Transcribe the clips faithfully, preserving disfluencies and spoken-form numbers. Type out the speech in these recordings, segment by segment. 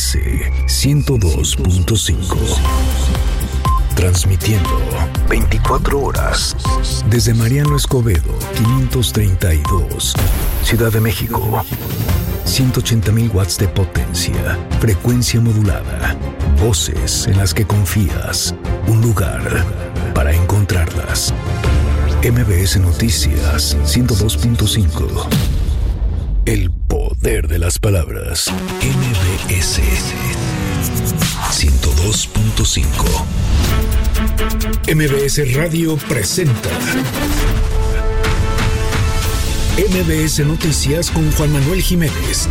S ciento dos punto cinco. Transmitiendo veinticuatro horas desde Mariano Escobedo, quinientos treinta y dos, Ciudad de México. ciento ochenta mil watts de potencia, frecuencia modulada, voces en las que confías, un lugar para encontrarlas. M B S Noticias ciento dos punto cinco. El poder de las palabras. M B S ciento dos punto cinco. M B S Radio presenta M B S Noticias con Juan Manuel Jiménez.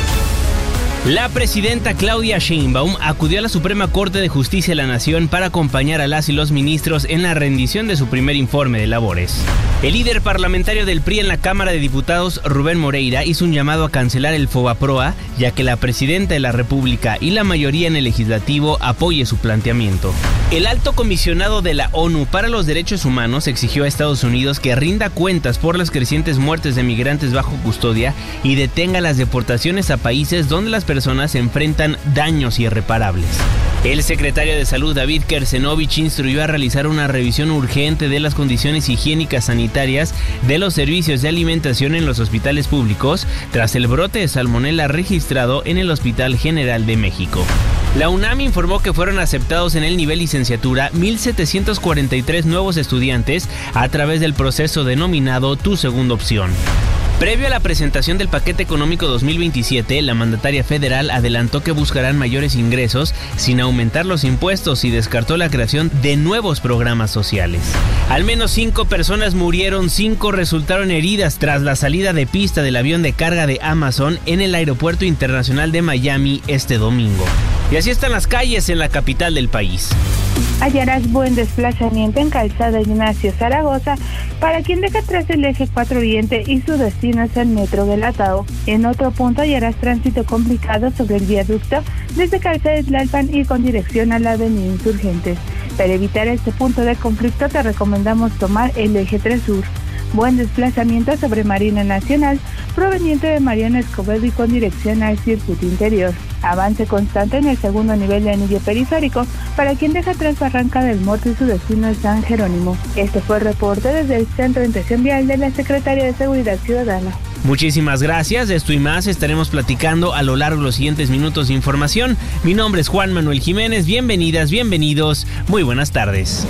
La presidenta Claudia Sheinbaum acudió a la Suprema Corte de Justicia de la Nación para acompañar a las y los ministros en la rendición de su primer informe de labores. El líder parlamentario del P R I en la Cámara de Diputados, Rubén Moreira, hizo un llamado a cancelar el FOBAPROA, ya que la presidenta de la República y la mayoría en el legislativo apoye su planteamiento. El alto comisionado de la ONU para los Derechos Humanos exigió a Estados Unidos que rinda cuentas por las crecientes muertes de migrantes bajo custodia y detenga las deportaciones a países donde las personas enfrentan daños irreparables. El secretario de Salud, David Kersenovich, instruyó a realizar una revisión urgente de las condiciones higiénicas sanitarias de los servicios de alimentación en los hospitales públicos tras el brote de salmonela registrado en el Hospital General de México. La UNAM informó que fueron aceptados en el nivel licenciatura mil setecientos cuarenta y tres nuevos estudiantes a través del proceso denominado Tu Segunda Opción. Previo a la presentación del paquete económico dos mil veintisiete, la mandataria federal adelantó que buscarán mayores ingresos sin aumentar los impuestos y descartó la creación de nuevos programas sociales. Al menos cinco personas murieron, cinco resultaron heridas tras la salida de pista del avión de carga de Amazon en el Aeropuerto Internacional de Miami este domingo. Y así están las calles en la capital del país. Hallarás buen desplazamiento en Calzada Ignacio Zaragoza para quien deja atrás el eje cuatro Oriente y su destino es el metro del Atao. En otro punto hallarás tránsito complicado sobre el viaducto desde Calzada Tlalpan y con dirección a la avenida Insurgentes. Para evitar este punto de conflicto te recomendamos tomar el eje tres Sur. Buen desplazamiento sobre Marina Nacional proveniente de Mariano Escobedo y con dirección al circuito interior. Avance constante en el segundo nivel de anillo periférico para quien deja atrás Barranca del Muerto y su destino es San Jerónimo. Este fue el reporte desde el Centro de Atención Vial de la Secretaría de Seguridad Ciudadana. Muchísimas gracias, de esto y más estaremos platicando a lo largo de los siguientes minutos de información. Mi nombre es Juan Manuel Jiménez, bienvenidas, bienvenidos, muy buenas tardes.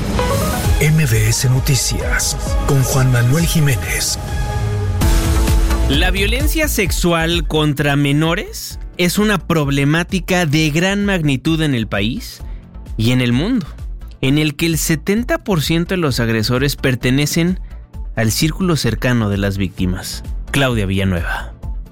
M B S Noticias con Juan Manuel Jiménez. La violencia sexual contra menores es una problemática de gran magnitud en el país y en el mundo, en el que el setenta por ciento de los agresores pertenecen al círculo cercano de las víctimas. Claudia Villanueva.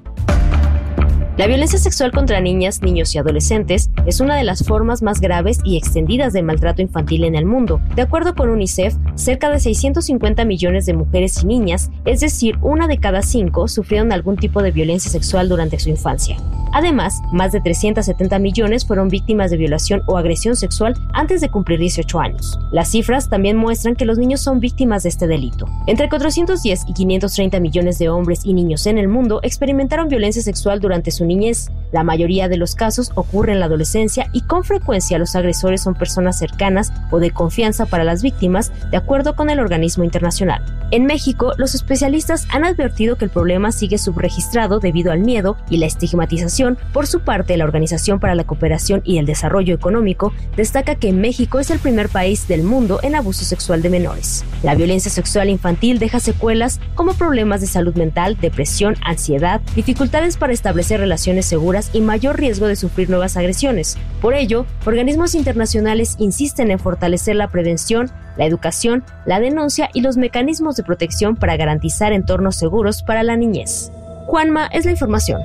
La violencia sexual contra niñas, niños y adolescentes es una de las formas más graves y extendidas de maltrato infantil en el mundo. De acuerdo con UNICEF, cerca de seiscientos cincuenta millones de mujeres y niñas, es decir, una de cada cinco, sufrieron algún tipo de violencia sexual durante su infancia. Además, más de trescientos setenta millones fueron víctimas de violación o agresión sexual antes de cumplir dieciocho años. Las cifras también muestran que los niños son víctimas de este delito. Entre cuatrocientos diez y quinientos treinta millones de hombres y niños en el mundo experimentaron violencia sexual durante su niñez. La mayoría de los casos ocurre en la adolescencia y con frecuencia los agresores son personas cercanas o de confianza para las víctimas, de acuerdo con el organismo internacional. En México, los especialistas han advertido que el problema sigue subregistrado debido al miedo y la estigmatización. Por su parte, la Organización para la Cooperación y el Desarrollo Económico destaca que México es el primer país del mundo en abuso sexual de menores. La violencia sexual infantil deja secuelas como problemas de salud mental, depresión, ansiedad, dificultades para establecer relaciones seguras y mayor riesgo de sufrir nuevas agresiones. Por ello, organismos internacionales insisten en fortalecer la prevención, la educación, la denuncia y los mecanismos de protección para garantizar entornos seguros para la niñez. Juanma, es la información.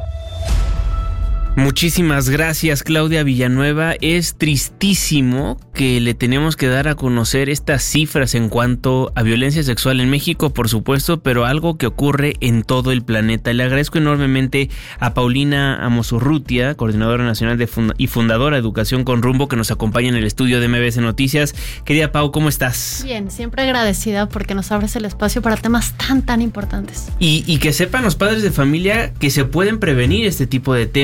Muchísimas gracias, Claudia Villanueva. Es tristísimo que le tenemos que dar a conocer estas cifras en cuanto a violencia sexual en México, por supuesto, pero algo que ocurre en todo el planeta. Le agradezco enormemente a Paulina Amosurrutia, coordinadora nacional de fund- y fundadora de Educación con Rumbo, que nos acompaña en el estudio de M B S Noticias. Querida Pau, ¿cómo estás? Bien, siempre agradecida porque nos abres el espacio para temas tan, tan importantes. Y, y que sepan los padres de familia que se pueden prevenir este tipo de temas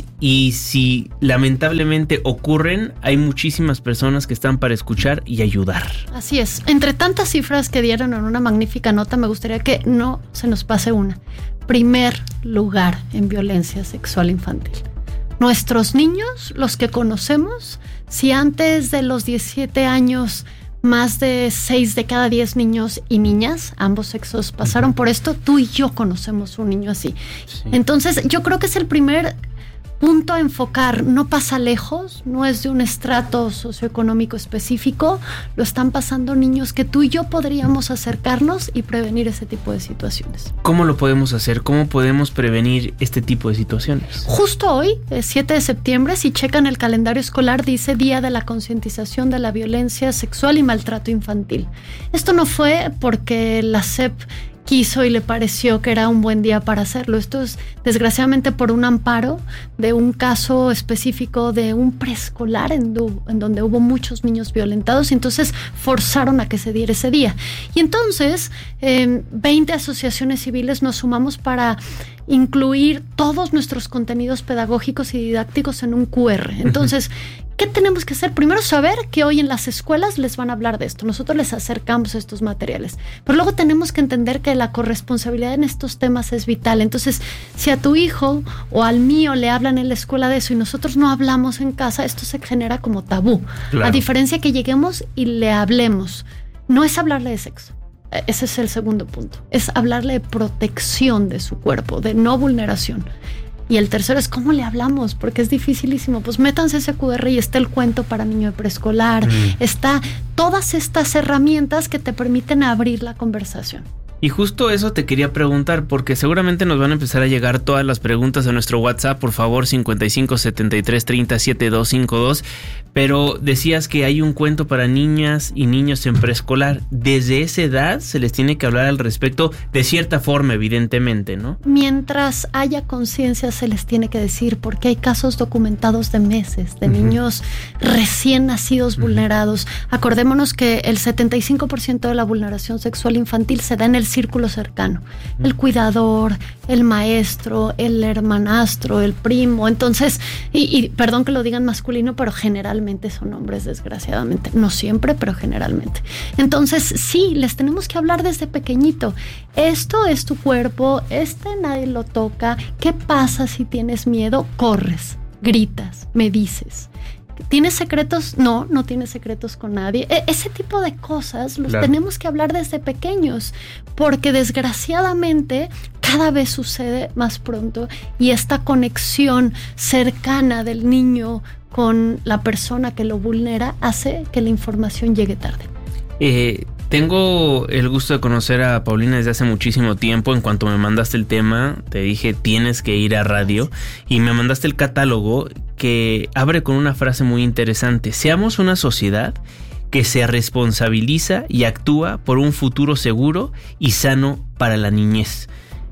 y si lamentablemente ocurren, hay muchísimas personas que están para escuchar y ayudar. Así es. Entre tantas cifras que dieron en una magnífica nota, me gustaría que no se nos pase una. Primer lugar en violencia sexual infantil. Nuestros niños, los que conocemos, si antes de los diecisiete años más de seis de cada diez niños y niñas, ambos sexos, pasaron uh-huh. por esto, tú y yo conocemos un niño así. Sí. Entonces, yo creo que es el primer punto a enfocar. No pasa lejos, no es de un estrato socioeconómico específico, lo están pasando niños que tú y yo podríamos acercarnos y prevenir ese tipo de situaciones. ¿Cómo lo podemos hacer? ¿Cómo podemos prevenir este tipo de situaciones? Justo hoy, el siete de septiembre, si checan el calendario escolar, dice Día de la Concientización de la Violencia Sexual y Maltrato Infantil. Esto no fue porque la S E P quiso y le pareció que era un buen día para hacerlo. Esto es desgraciadamente por un amparo de un caso específico de un preescolar en, du- en donde hubo muchos niños violentados y entonces forzaron a que se diera ese día. Y entonces eh, veinte asociaciones civiles nos sumamos para incluir todos nuestros contenidos pedagógicos y didácticos en un cu erre. Entonces, ¿qué tenemos que hacer? Primero, saber que hoy en las escuelas les van a hablar de esto. Nosotros les acercamos estos materiales. Pero luego tenemos que entender que la corresponsabilidad en estos temas es vital. Entonces, si a tu hijo o al mío le hablan en la escuela de eso y nosotros no hablamos en casa, esto se genera como tabú. Claro. A diferencia que lleguemos y le hablemos. No es hablarle de sexo. Ese es el segundo punto. Es hablarle de protección de su cuerpo, de no vulneración. Y el tercero es cómo le hablamos, porque es dificilísimo. Pues métanse ese cu erre y está el cuento para niño de preescolar, mm. está todas estas herramientas que te permiten abrir la conversación. Y justo eso te quería preguntar, porque seguramente nos van a empezar a llegar todas las preguntas a nuestro WhatsApp, por favor, cincuenta y cinco, setenta y tres, treinta, setenta y dos cincuenta y dos. Pero decías que hay un cuento para niñas y niños en preescolar. Desde esa edad se les tiene que hablar al respecto, de cierta forma, evidentemente, ¿no? Mientras haya conciencia se les tiene que decir, porque hay casos documentados de meses, de uh-huh. niños recién nacidos uh-huh. vulnerados. Acordémonos que el setenta y cinco por ciento de la vulneración sexual infantil se da en el círculo cercano, uh-huh. el cuidador, el maestro, el hermanastro, el primo. Entonces, y, y perdón que lo digan masculino, pero generalmente son hombres, desgraciadamente. No siempre, pero generalmente. Entonces, sí, les tenemos que hablar desde pequeñito. Esto es tu cuerpo, este nadie lo toca. ¿Qué pasa si tienes miedo? Corres, gritas, me dices. ¿Tienes secretos? No, no tienes secretos con nadie. E- ese tipo de cosas los claro. tenemos que hablar desde pequeños, porque desgraciadamente cada vez sucede más pronto y esta conexión cercana del niño con la persona que lo vulnera hace que la información llegue tarde. Eh, tengo el gusto de conocer a Paulina desde hace muchísimo tiempo. En cuanto me mandaste el tema, te dije tienes que ir a radio y me mandaste el catálogo que abre con una frase muy interesante. Seamos una sociedad que se responsabiliza y actúa por un futuro seguro y sano para la niñez.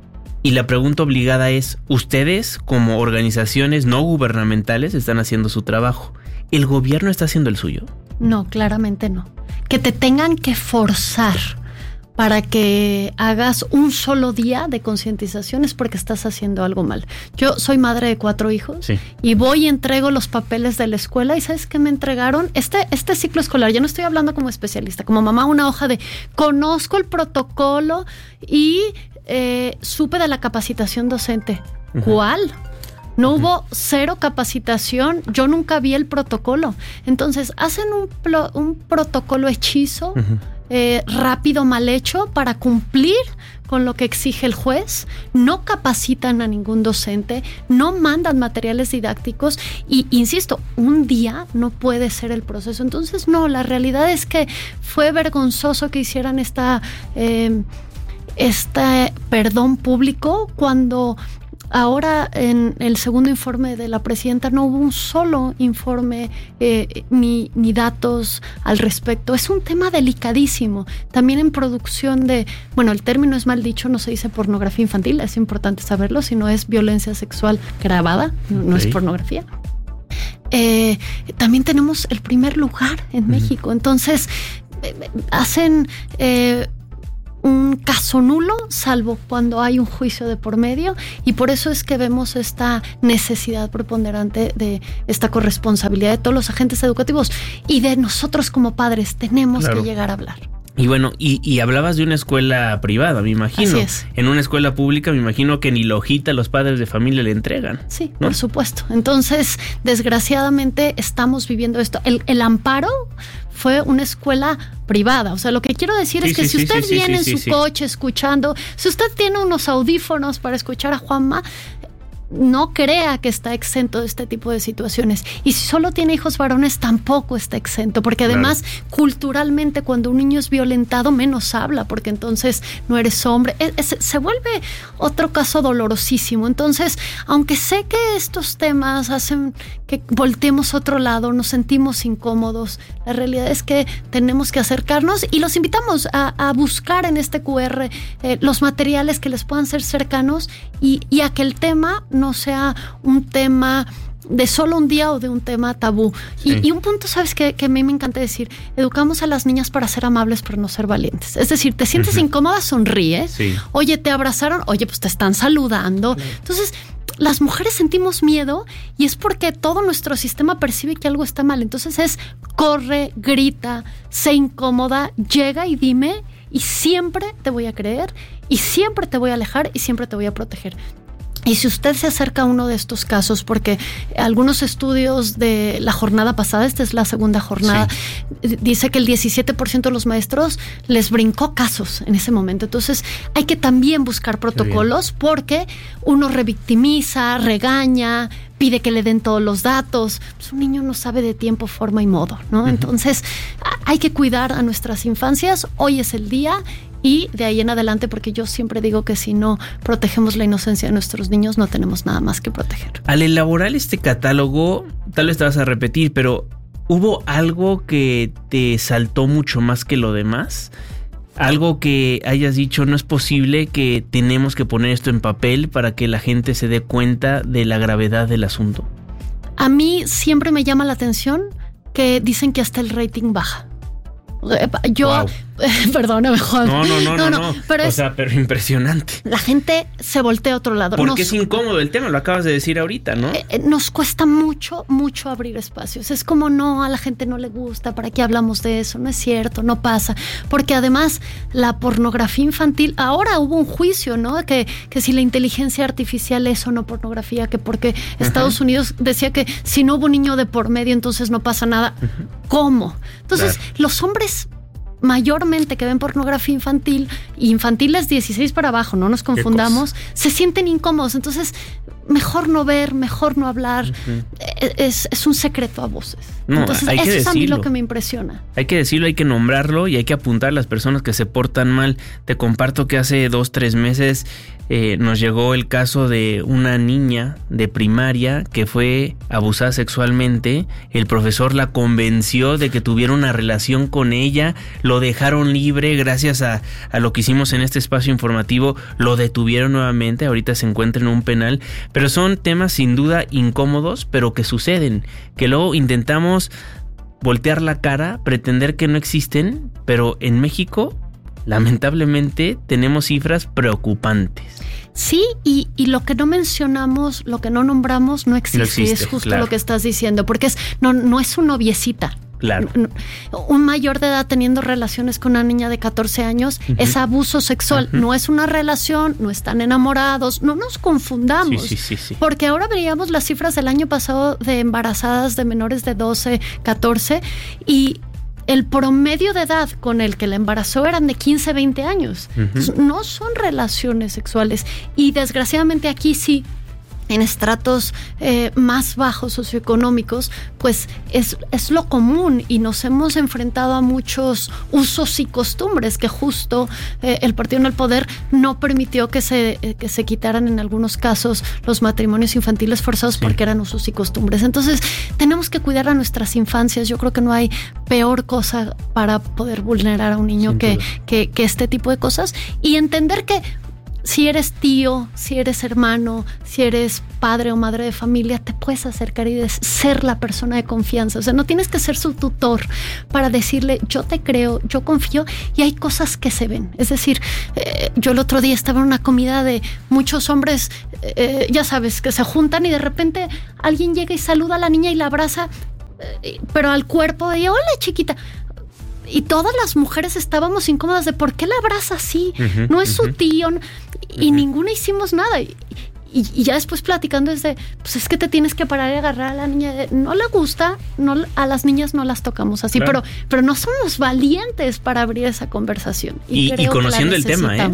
Y la pregunta obligada es, ¿ustedes como organizaciones no gubernamentales están haciendo su trabajo? ¿El gobierno está haciendo el suyo? No, claramente no. Que te tengan que forzar para que hagas un solo día de concientización es porque estás haciendo algo mal. Yo soy madre de cuatro hijos sí. y voy y entrego los papeles de la escuela y ¿sabes qué me entregaron? Este, este ciclo escolar, ya no estoy hablando como especialista, como mamá, una hoja de conozco el protocolo y eh, supe de la capacitación docente. Uh-huh. ¿Cuál? No uh-huh. hubo cero capacitación, yo nunca vi el protocolo. Entonces, hacen un, plo, un protocolo hechizo, uh-huh. eh, rápido, mal hecho, para cumplir con lo que exige el juez, no capacitan a ningún docente, no mandan materiales didácticos y, insisto, un día no puede ser el proceso. Entonces, no, la realidad es que fue vergonzoso que hicieran esta, eh, este perdón público cuando ahora en el segundo informe de la presidenta no hubo un solo informe eh, ni, ni datos al respecto. Es un tema delicadísimo. También en producción de, bueno, el término es mal dicho, no se dice pornografía infantil, es importante saberlo, sino es violencia sexual grabada, no, no okay. es pornografía. Eh, también tenemos el primer lugar en uh-huh. México. Entonces, eh, hacen... Eh, un caso nulo, salvo cuando hay un juicio de por medio, y por eso es que vemos esta necesidad preponderante de esta corresponsabilidad de todos los agentes educativos y de nosotros como padres. Tenemos claro. que llegar a hablar. Y bueno, y, y hablabas de una escuela privada, me imagino. Así es. En una escuela pública, me imagino que ni la hojita los padres de familia le entregan. Sí, ¿no? Por supuesto. Entonces, desgraciadamente, estamos viviendo esto. El, el Amparo fue una escuela privada. O sea, lo que quiero decir sí, es que sí, si usted sí, viene sí, en sí, su sí. coche escuchando, si usted tiene unos audífonos para escuchar a Juanma, no crea que está exento de este tipo de situaciones. Y si solo tiene hijos varones, tampoco está exento, porque además claro. culturalmente cuando un niño es violentado menos habla, porque entonces no eres hombre. Es, es, se vuelve otro caso dolorosísimo. Entonces, aunque sé que estos temas hacen que volteemos a otro lado, nos sentimos incómodos, la realidad es que tenemos que acercarnos y los invitamos a, a buscar en este cu erre eh, los materiales que les puedan ser cercanos y, y a que el tema no sea un tema de solo un día o de un tema tabú. Sí. Y, y un punto, ¿sabes qué? Que a mí me encanta decir, educamos a las niñas para ser amables, pero no ser valientes. Es decir, te sientes uh-huh. incómoda, sonríes. Sí. Oye, te abrazaron, oye, pues te están saludando. Sí. Entonces, las mujeres sentimos miedo y es porque todo nuestro sistema percibe que algo está mal. Entonces es, corre, grita, sé incómoda, llega y dime y siempre te voy a creer y siempre te voy a alejar y siempre te voy a proteger. Y si usted se acerca a uno de estos casos, porque algunos estudios de la jornada pasada, esta es la segunda jornada, sí. dice que el diecisiete por ciento de los maestros les brincó casos en ese momento. Entonces hay que también buscar protocolos porque uno revictimiza, regaña, pide que le den todos los datos. Pues un niño no sabe de tiempo, forma y modo, ¿no? Uh-huh. Entonces hay que cuidar a nuestras infancias. Hoy es el día. Y de ahí en adelante, porque yo siempre digo que si no protegemos la inocencia de nuestros niños, no tenemos nada más que proteger. Al elaborar este catálogo, tal vez te vas a repetir, pero ¿hubo algo que te saltó mucho más que lo demás? Algo que hayas dicho, no es posible que tenemos que poner esto en papel para que la gente se dé cuenta de la gravedad del asunto. A mí siempre me llama la atención que dicen que hasta el rating baja. Yo, wow. perdóname, Juan. No, no, no, no, no, no. Pero o es, sea, pero impresionante. La gente se voltea a otro lado. Porque nos, es incómodo el tema, lo acabas de decir ahorita, ¿no? Eh, nos cuesta mucho, mucho abrir espacios. Es como, no, a la gente no le gusta, ¿para qué hablamos de eso? No es cierto, no pasa. Porque además, la pornografía infantil, ahora hubo un juicio, ¿no? Que, que si la inteligencia artificial es o no pornografía, que porque uh-huh. Estados Unidos decía que si no hubo un niño de por medio, entonces no pasa nada. Uh-huh. ¿Cómo? Entonces, claro. los hombres mayormente que ven pornografía infantil, infantiles dieciséis para abajo, no nos confundamos, se sienten incómodos. Entonces, mejor no ver, mejor no hablar. Uh-huh. Es, es un secreto a voces. No, Entonces, hay eso que es decirlo. A mí lo que me impresiona. Hay que decirlo, hay que nombrarlo y hay que apuntar a las personas que se portan mal. Te comparto que hace dos, tres meses eh, nos llegó el caso de una niña de primaria que fue abusada sexualmente. El profesor la convenció de que tuviera una relación con ella, lo dejaron libre gracias a, a lo que hicimos en este espacio informativo, lo detuvieron nuevamente, ahorita se encuentra en un penal, pero son temas sin duda incómodos, pero que suceden, que luego intentamos voltear la cara, pretender que no existen, pero en México lamentablemente tenemos cifras preocupantes. Sí, y, y lo que no mencionamos, lo que no nombramos no existe, no existe es justo claro. lo que estás diciendo, porque es no, no es una noviecita. Claro. Un mayor de edad teniendo relaciones con una niña de catorce años uh-huh. es abuso sexual, uh-huh. no es una relación, no están enamorados, no nos confundamos. Sí, sí, sí, sí. Porque ahora veíamos las cifras del año pasado de embarazadas de menores de doce, catorce y el promedio de edad con el que la embarazó eran de quince, veinte años. Uh-huh. No son relaciones sexuales y desgraciadamente aquí sí. En estratos eh, más bajos socioeconómicos, pues es, es lo común y nos hemos enfrentado a muchos usos y costumbres que justo eh, el partido en el poder no permitió que se, eh, que se quitaran en algunos casos los matrimonios infantiles forzados sí. porque eran usos y costumbres. Entonces tenemos que cuidar a nuestras infancias. Yo creo que no hay peor cosa para poder vulnerar a un niño que, que, que este tipo de cosas y entender que si eres tío, si eres hermano, si eres padre o madre de familia, te puedes acercar y des- ser la persona de confianza. O sea, no tienes que ser su tutor para decirle, yo te creo, yo confío, y hay cosas que se ven. Es decir, eh, yo el otro día estaba en una comida de muchos hombres, eh, ya sabes, que se juntan y de repente alguien llega y saluda a la niña y la abraza, eh, pero al cuerpo de ella, hola chiquita. Y todas las mujeres estábamos incómodas de por qué la abraza así, uh-huh, no es uh-huh. su tío, y uh-huh. ninguna hicimos nada. Y, y, y ya después platicando es de, pues es que te tienes que parar y agarrar a la niña. No le gusta, no, a las niñas no las tocamos así, claro. pero, pero no somos valientes para abrir esa conversación. Y, y, y conociendo el tema, ¿eh?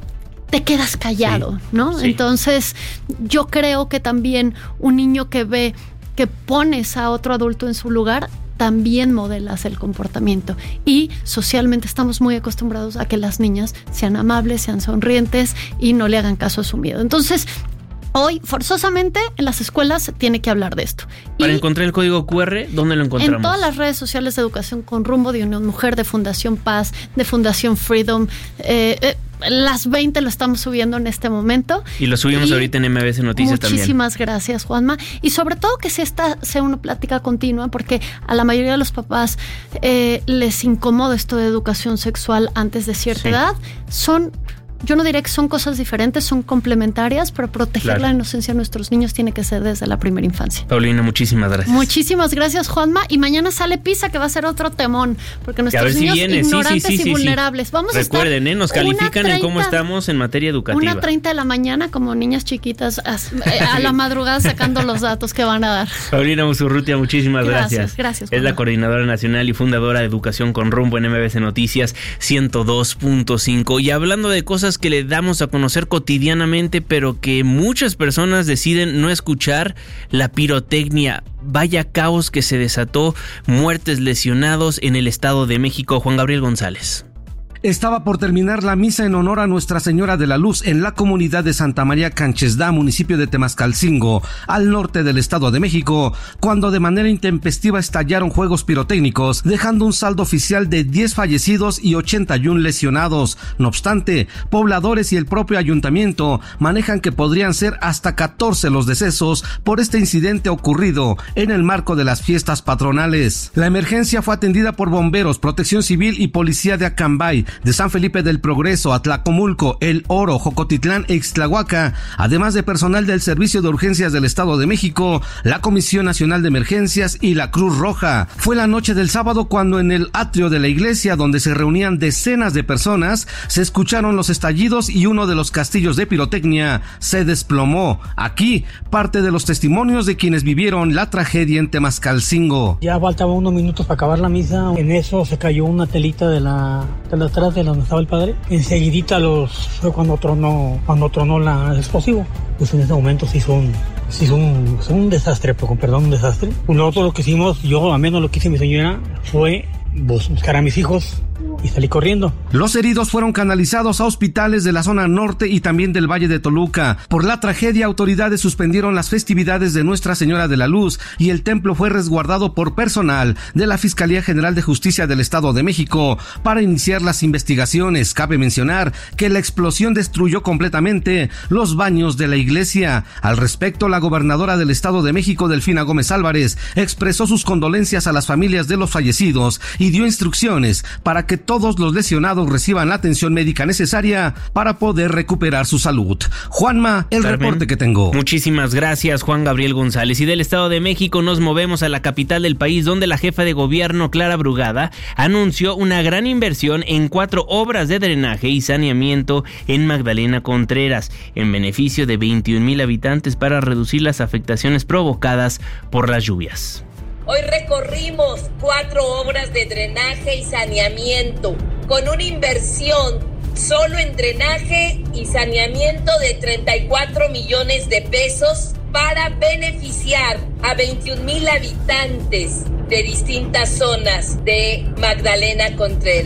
Te quedas callado, sí, ¿no? Sí. Entonces, yo creo que también un niño que ve que pones a otro adulto en su lugar, también modelas el comportamiento. Y socialmente estamos muy acostumbrados a que las niñas sean amables, sean sonrientes y no le hagan caso a su miedo. Entonces, hoy, forzosamente, en las escuelas se tiene que hablar de esto. Para y encontrar el código cu erre, ¿dónde lo encontramos? En todas las redes sociales de Educación con Rumbo, de Unión Mujer, de Fundación Paz, de Fundación Freedom. Eh, eh, las veinte lo estamos subiendo en este momento. Y lo subimos y ahorita en eme be ese Noticias también. Muchísimas gracias, Juanma. Y sobre todo que sea, esta, sea una plática continua, porque a la mayoría de los papás eh, les incomoda esto de educación sexual antes de cierta sí. edad. Son... Yo no diría que son cosas diferentes, son complementarias, pero proteger claro. la inocencia de nuestros niños tiene que ser desde la primera infancia. Paulina, muchísimas gracias. Muchísimas gracias, Juanma. Y mañana sale PISA, que va a ser otro temón, porque nuestros si niños viene. ignorantes sí, sí, sí, y vulnerables. Sí. Vamos Recuerden, a estar ¿eh? Nos califican treinta, en cómo estamos en materia educativa. Una treinta de la mañana, como niñas chiquitas, a, a la madrugada sacando los datos que van a dar. Paulina Musurrutia, muchísimas gracias. Gracias, gracias. Juanma. Es la coordinadora nacional y fundadora de Educación con Rumbo en eme be ese Noticias ciento dos punto cinco. Y hablando de cosas que le damos a conocer cotidianamente, pero que muchas personas deciden no escuchar, la pirotecnia. Vaya caos que se desató, muertes, lesionados en el Estado de México. Juan Gabriel González. Estaba por terminar la misa en honor a Nuestra Señora de la Luz en la comunidad de Santa María Canchesdá, municipio de Temascalcingo, al norte del Estado de México, cuando de manera intempestiva estallaron fuegos pirotécnicos, dejando un saldo oficial de diez fallecidos y ochenta y uno lesionados. No obstante, pobladores y el propio ayuntamiento manejan que podrían ser hasta catorce los decesos por este incidente ocurrido en el marco de las fiestas patronales. La emergencia fue atendida por bomberos, protección civil y policía de Acambay, de San Felipe del Progreso, Atlacomulco, El Oro, Jocotitlán e Ixtlahuaca, además de personal del Servicio de Urgencias del Estado de México, la Comisión Nacional de Emergencias y la Cruz Roja. Fue la noche del sábado cuando en el atrio de la iglesia, donde se reunían decenas de personas, se escucharon los estallidos y uno de los castillos de pirotecnia se desplomó. Aquí, parte de los testimonios de quienes vivieron la tragedia en Temascalcingo. Ya faltaban unos minutos para acabar la misa, en eso se cayó una telita de la, de la de donde estaba el padre. Enseguidita los fue cuando tronó cuando tronó la, el explosivo. Pues en ese momento se hizo un se hizo un, un desastre, con perdón, un desastre. Pues nosotros lo que hicimos, yo al menos lo que hice mi señora, fue buscar a mis hijos y salí corriendo. Los heridos fueron canalizados a hospitales de la zona norte y también del Valle de Toluca. Por la tragedia, autoridades suspendieron las festividades de Nuestra Señora de la Luz y el templo fue resguardado por personal de la Fiscalía General de Justicia del Estado de México para iniciar las investigaciones. Cabe mencionar que la explosión destruyó completamente los baños de la iglesia. Al respecto, la gobernadora del Estado de México, Delfina Gómez Álvarez, expresó sus condolencias a las familias de los fallecidos y dio instrucciones para que todos los lesionados reciban la atención médica necesaria para poder recuperar su salud. Juanma, el Carmen, reporte que tengo. Muchísimas gracias, Juan Gabriel González. Y del Estado de México nos movemos a la capital del país, donde la jefa de gobierno, Clara Brugada, anunció una gran inversión en cuatro obras de drenaje y saneamiento en Magdalena Contreras, en beneficio de veintiún mil habitantes para reducir las afectaciones provocadas por las lluvias. Hoy recorrimos cuatro obras de drenaje y saneamiento con una inversión solo en drenaje y saneamiento de treinta y cuatro millones de pesos para beneficiar a veintiún mil habitantes de distintas zonas de Magdalena Contreras.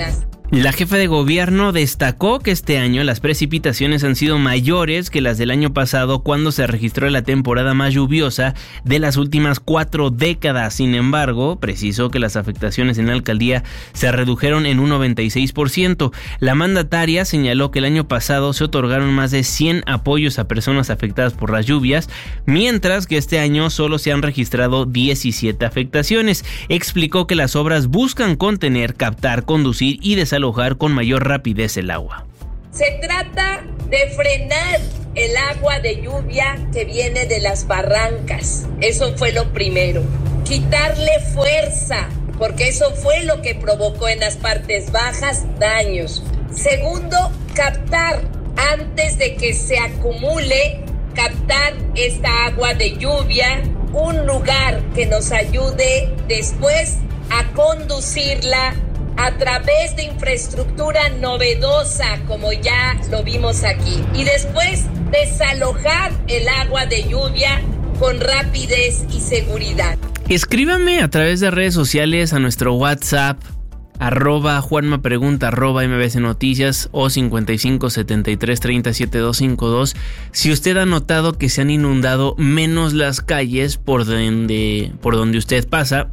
La jefa de gobierno destacó que este año las precipitaciones han sido mayores que las del año pasado, cuando se registró la temporada más lluviosa de las últimas cuatro décadas. Sin embargo, precisó que las afectaciones en la alcaldía se redujeron en un noventa y seis por ciento. La mandataria señaló que el año pasado se otorgaron más de cien apoyos a personas afectadas por las lluvias, mientras que este año solo se han registrado diecisiete afectaciones. Explicó que las obras buscan contener, captar, conducir y desalojar con mayor rapidez el agua. Se trata de frenar el agua de lluvia que viene de las barrancas. Eso fue lo primero. Quitarle fuerza, porque eso fue lo que provocó en las partes bajas daños. Segundo, captar antes de que se acumule, captar esta agua de lluvia, un lugar que nos ayude después a conducirla a través de infraestructura novedosa, como ya lo vimos aquí, y después desalojar el agua de lluvia con rapidez y seguridad. Escríbame a través de redes sociales a nuestro WhatsApp, arroba Juanma Pregunta, arroba M B S Noticias o cincuenta y cinco setenta y tres treinta y siete doscientos cincuenta y dos, si usted ha notado que se han inundado menos las calles por donde, por donde usted pasa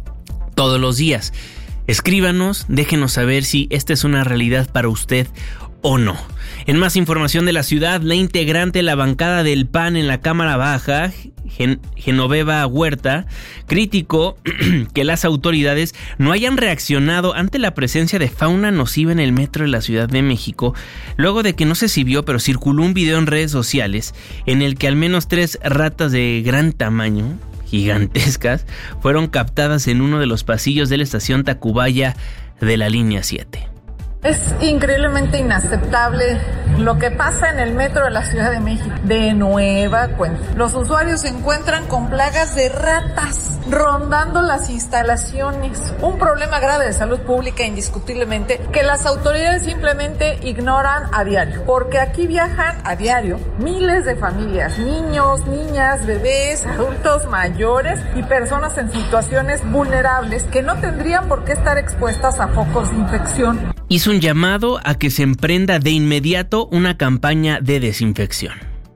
todos los días. Escríbanos, déjenos saber si esta es una realidad para usted o no. En más información de la ciudad, la integrante de la bancada del P A N en la Cámara Baja, Gen- Genoveva Huerta, criticó que las autoridades no hayan reaccionado ante la presencia de fauna nociva en el metro de la Ciudad de México, luego de que, no sé si vio, pero circuló un video en redes sociales en el que al menos tres ratas de gran tamaño, gigantescas, fueron captadas en uno de los pasillos de la estación Tacubaya de la línea siete. Es increíblemente inaceptable lo que pasa en el metro de la Ciudad de México. De nueva cuenta, los usuarios se encuentran con plagas de ratas rondando las instalaciones. Un problema grave de salud pública, indiscutiblemente, que las autoridades simplemente ignoran a diario. Porque aquí viajan a diario miles de familias, niños, niñas, bebés, adultos mayores y personas en situaciones vulnerables que no tendrían por qué estar expuestas a focos de infección. Hizo un llamado a que se emprenda de inmediato una campaña de desinfección.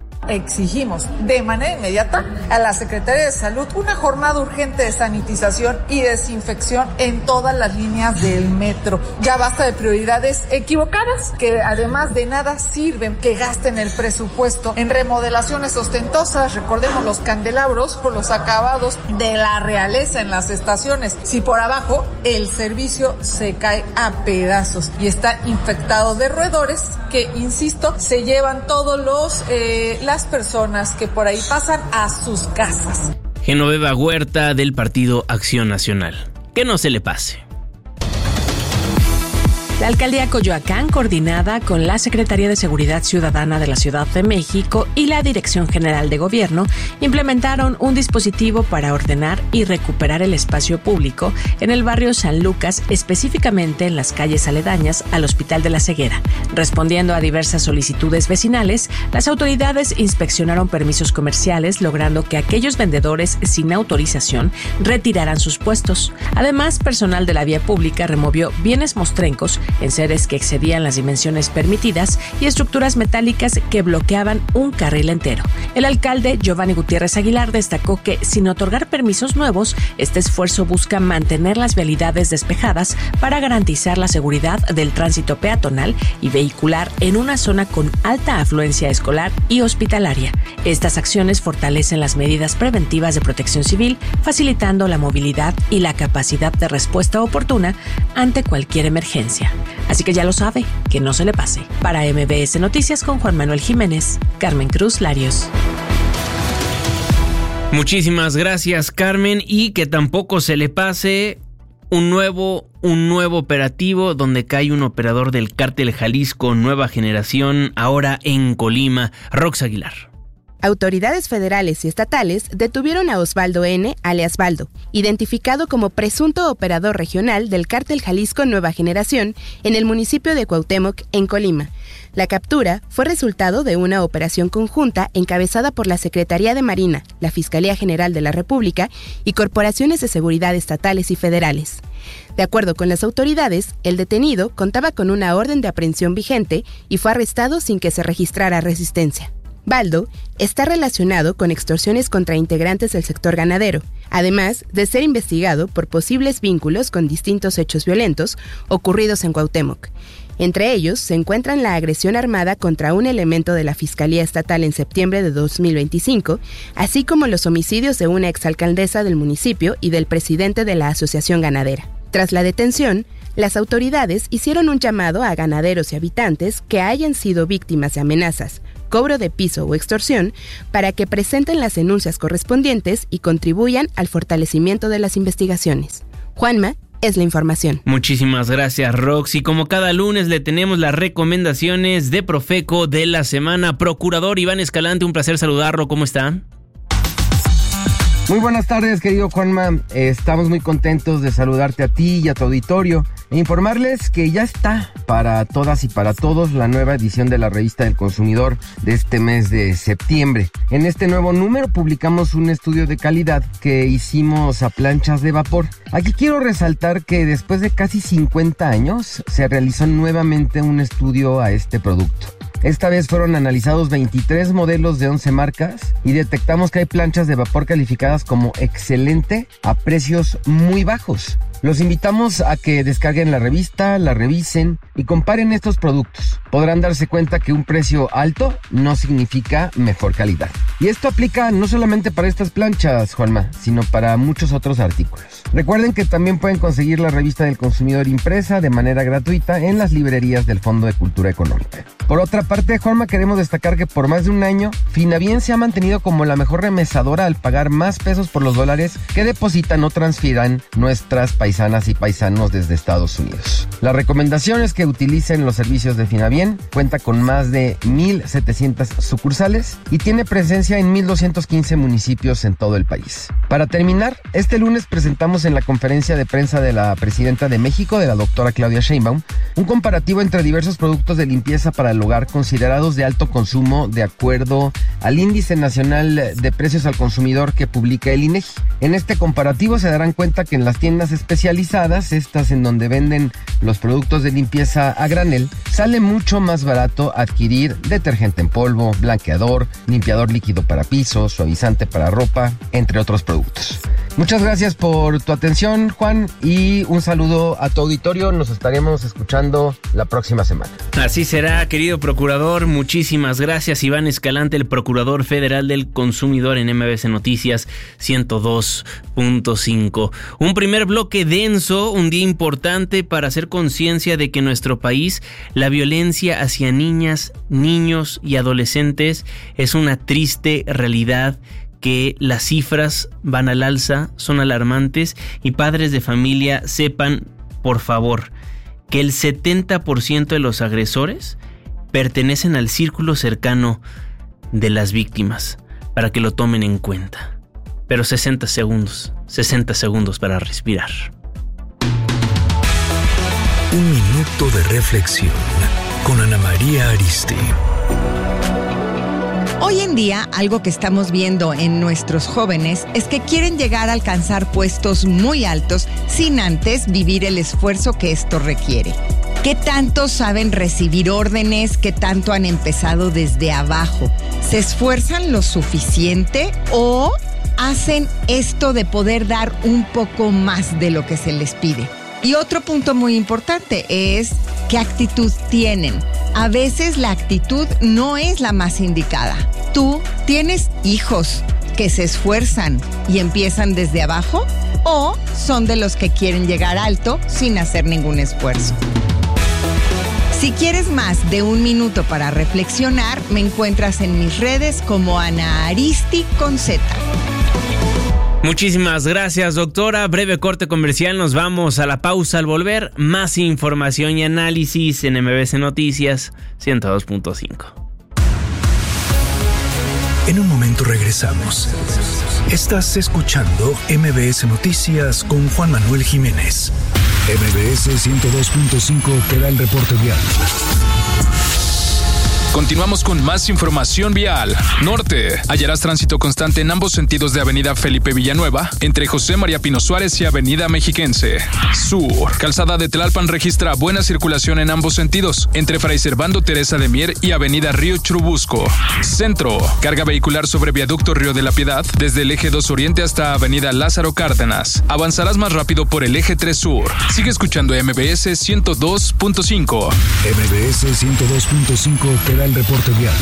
Exigimos de manera inmediata a la Secretaría de Salud una jornada urgente de sanitización y desinfección en todas las líneas del metro. Ya basta de prioridades equivocadas que además de nada sirven, que gasten el presupuesto en remodelaciones ostentosas. Recordemos los candelabros por los acabados de la realeza en las estaciones. Si por abajo el servicio se cae a pedazos y está infectado de roedores que, insisto, se llevan todos los eh, las personas que por ahí pasan a sus casas. Genoveva Huerta, del Partido Acción Nacional. Que no se le pase. La Alcaldía Coyoacán, coordinada con la Secretaría de Seguridad Ciudadana de la Ciudad de México y la Dirección General de Gobierno, implementaron un dispositivo para ordenar y recuperar el espacio público en el barrio San Lucas, específicamente en las calles aledañas al Hospital de la Ceguera. Respondiendo a diversas solicitudes vecinales, las autoridades inspeccionaron permisos comerciales, logrando que aquellos vendedores sin autorización retiraran sus puestos. Además, personal de la vía pública removió bienes mostrencos, enseres que excedían las dimensiones permitidas y estructuras metálicas que bloqueaban un carril entero. El alcalde Giovanni Gutiérrez Aguilar destacó que, sin otorgar permisos nuevos, este esfuerzo busca mantener las vialidades despejadas para garantizar la seguridad del tránsito peatonal y vehicular en una zona con alta afluencia escolar y hospitalaria. Estas acciones fortalecen las medidas preventivas de protección civil, facilitando la movilidad y la capacidad de respuesta oportuna ante cualquier emergencia. Así que ya lo sabe, que no se le pase. Para M B S Noticias con Juan Manuel Jiménez, Carmen Cruz Larios. Muchísimas gracias, Carmen, y que tampoco se le pase un nuevo, un nuevo operativo donde cae un operador del Cártel Jalisco Nueva Generación, ahora en Colima. Rox Aguilar. Autoridades federales y estatales detuvieron a Osvaldo N., alias Baldo, identificado como presunto operador regional del Cártel Jalisco Nueva Generación en el municipio de Cuauhtémoc, en Colima. La captura fue resultado de una operación conjunta encabezada por la Secretaría de Marina, la Fiscalía General de la República y corporaciones de seguridad estatales y federales. De acuerdo con las autoridades, el detenido contaba con una orden de aprehensión vigente y fue arrestado sin que se registrara resistencia. Baldo está relacionado con extorsiones contra integrantes del sector ganadero, además de ser investigado por posibles vínculos con distintos hechos violentos ocurridos en Cuauhtémoc. Entre ellos se encuentran la agresión armada contra un elemento de la Fiscalía Estatal en septiembre de dos mil veinticinco, así como los homicidios de una exalcaldesa del municipio y del presidente de la Asociación Ganadera. Tras la detención, las autoridades hicieron un llamado a ganaderos y habitantes que hayan sido víctimas de amenazas, cobro de piso o extorsión para que presenten las denuncias correspondientes y contribuyan al fortalecimiento de las investigaciones. Juanma, es la información. Muchísimas gracias, Roxy. Como cada lunes le tenemos las recomendaciones de Profeco de la semana. Procurador Iván Escalante, un placer saludarlo. ¿Cómo está? Muy buenas tardes, querido Juanma. Estamos muy contentos de saludarte a ti y a tu auditorio e informarles que ya está para todas y para todos la nueva edición de la Revista del Consumidor de este mes de septiembre. En este nuevo número publicamos un estudio de calidad que hicimos a planchas de vapor. Aquí quiero resaltar que después de casi cincuenta años se realizó nuevamente un estudio a este producto. Esta vez fueron analizados veintitrés modelos de once marcas y detectamos que hay planchas de vapor calificadas como excelente a precios muy bajos. Los invitamos a que descarguen la revista, la revisen y comparen estos productos. Podrán darse cuenta que un precio alto no significa mejor calidad. Y esto aplica no solamente para estas planchas, Juanma, sino para muchos otros artículos. Recuerden que también pueden conseguir la Revista del Consumidor impresa de manera gratuita en las librerías del Fondo de Cultura Económica. Por otra parte, Juanma, queremos destacar que por más de un año, Finabien se ha mantenido como la mejor remesadora al pagar más pesos por los dólares que depositan o transfieran nuestras paisanas y paisanos desde Estados Unidos. La recomendación es que utilicen los servicios de Finabien. Cuenta con más de mil setecientas sucursales y tiene presencia en mil doscientos quince municipios en todo el país. Para terminar, este lunes presentamos en la conferencia de prensa de la presidenta de México, de la doctora Claudia Sheinbaum, un comparativo entre diversos productos de limpieza para el hogar considerados de alto consumo de acuerdo al Índice Nacional de Precios al Consumidor que publica el INEGI. En este comparativo se darán cuenta que en las tiendas especializadas, estas en donde venden los productos de limpieza a granel, sale mucho más barato adquirir detergente en polvo, blanqueador, limpiador líquido para pisos, suavizante para ropa, entre otros productos. Muchas gracias por tu atención, Juan, y un saludo a tu auditorio. Nos estaremos escuchando la próxima semana. Así será, querido procurador. Muchísimas gracias, Iván Escalante, el Procurador Federal del Consumidor en M B S Noticias ciento dos punto cinco. Un primer bloque denso, un día importante para hacer conciencia de que en nuestro país la violencia hacia niñas, niños y adolescentes es una triste realidad, que las cifras van al alza, son alarmantes y padres de familia sepan, por favor, que el setenta por ciento de los agresores pertenecen al círculo cercano de las víctimas, para que lo tomen en cuenta. Pero sesenta segundos, sesenta segundos para respirar. Un minuto de reflexión con Ana María Aristy. Hoy en día, algo que estamos viendo en nuestros jóvenes es que quieren llegar a alcanzar puestos muy altos sin antes vivir el esfuerzo que esto requiere. ¿Qué tanto saben recibir órdenes? ¿Qué tanto han empezado desde abajo? ¿Se esfuerzan lo suficiente o hacen esto de poder dar un poco más de lo que se les pide? Y otro punto muy importante es qué actitud tienen. A veces la actitud no es la más indicada. ¿Tú tienes hijos que se esfuerzan y empiezan desde abajo? ¿O son de los que quieren llegar alto sin hacer ningún esfuerzo? Si quieres más de un minuto para reflexionar, me encuentras en mis redes como Ana Aristy con Z. Muchísimas gracias, doctora. Breve corte comercial, nos vamos a la pausa. Al volver, más información y análisis en M B S Noticias ciento dos punto cinco. En un momento regresamos. Estás escuchando M B S Noticias con Juan Manuel Jiménez. M B S ciento dos punto cinco te da el reporte vial. Continuamos con más información vial. Norte, hallarás tránsito constante en ambos sentidos de Avenida Felipe Villanueva, entre José María Pino Suárez y Avenida Mexiquense. Sur, Calzada de Tlalpan registra buena circulación en ambos sentidos, entre Fray Servando Teresa de Mier y Avenida Río Churubusco. Centro, carga vehicular sobre Viaducto Río de la Piedad, desde el eje dos Oriente hasta Avenida Lázaro Cárdenas. Avanzarás más rápido por el eje tres Sur. Sigue escuchando M B S ciento dos punto cinco. M B S ciento dos punto cinco te da el reporte vial.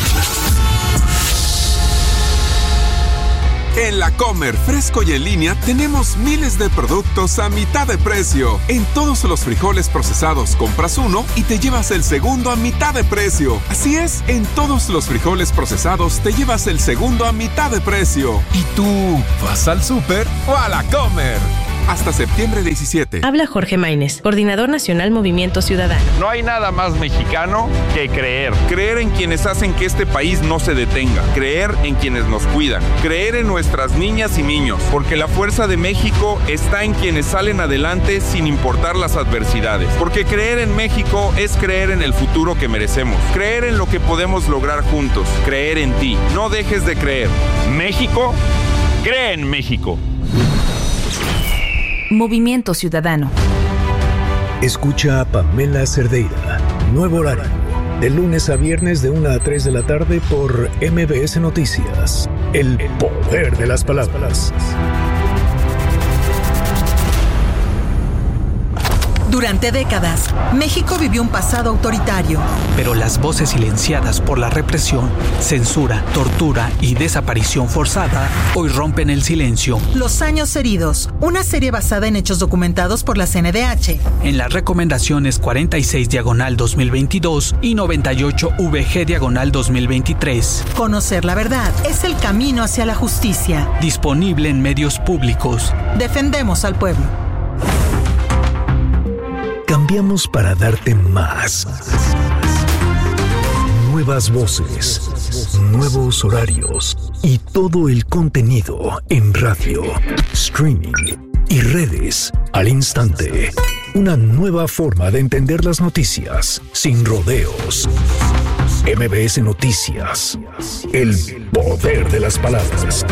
En La Comer, fresco y en línea, tenemos miles de productos a mitad de precio. En todos los frijoles procesados compras uno y te llevas el segundo a mitad de precio. Así es, en todos los frijoles procesados te llevas el segundo a mitad de precio. ¿Y tú vas al súper o a La Comer? Hasta septiembre diecisiete. Habla Jorge Maínez, coordinador nacional Movimiento Ciudadano. No hay nada más mexicano que creer. Creer en quienes hacen que este país no se detenga. Creer en quienes nos cuidan. Creer en nuestras niñas y niños. Porque la fuerza de México está en quienes salen adelante sin importar las adversidades. Porque creer en México es creer en el futuro que merecemos. Creer en lo que podemos lograr juntos. Creer en ti. No dejes de creer. México, cree en México. Movimiento Ciudadano. Escucha a Pamela Cerdeira. Nuevo horario. De lunes a viernes de una a tres de la tarde por M B S Noticias. El poder de las palabras. Durante décadas, México vivió un pasado autoritario. Pero las voces silenciadas por la represión, censura, tortura y desaparición forzada hoy rompen el silencio. Los años heridos, una serie basada en hechos documentados por la C N D H. En las recomendaciones cuarenta y seis diagonal dos mil veintidós y noventa y ocho V G diagonal dos mil veintitrés. Conocer la verdad es el camino hacia la justicia. Disponible en medios públicos. Defendemos al pueblo. Cambiamos para darte más. Nuevas voces, nuevos horarios y todo el contenido en radio, streaming y redes al instante. Una nueva forma de entender las noticias sin rodeos. M B S Noticias. El poder de las palabras.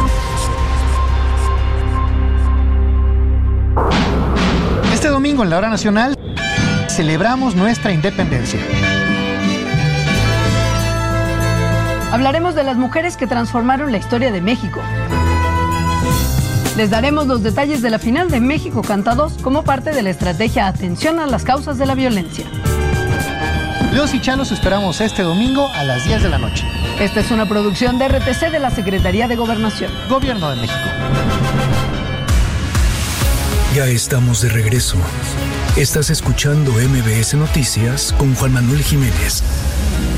Este domingo en la Hora Nacional celebramos nuestra independencia. Hablaremos de las mujeres que transformaron la historia de México. Les daremos los detalles de la final de México Canta dos como parte de la estrategia Atención a las causas de la violencia. Leos y Chalos esperamos este domingo a las diez de la noche. Esta es una producción de R T C de la Secretaría de Gobernación. Gobierno de México. Ya estamos de regreso. Estás escuchando M B S Noticias con Juan Manuel Jiménez.